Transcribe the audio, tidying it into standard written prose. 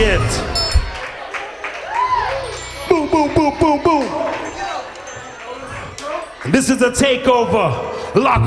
it. Boom, boom, boom, boom, boom. This is a takeover. Lock